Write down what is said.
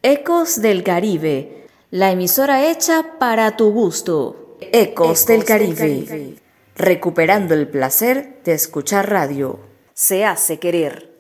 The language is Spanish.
Ecos del Caribe, la emisora hecha para tu gusto. Ecos del Caribe, recuperando el placer de escuchar radio. Se hace querer.